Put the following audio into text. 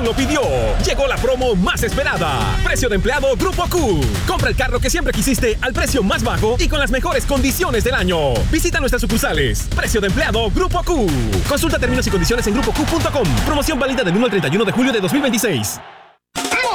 producción lo pidió. Llegó la promo más esperada. Precio de empleado Grupo Q. Compra el carro que siempre quisiste al precio más bajo y con las mejores condiciones del año. Visita nuestras sucursales. Precio de empleado Grupo Q. Consulta términos y condiciones en grupoq.com. Promoción válida del 1 al 31 de julio de 2026.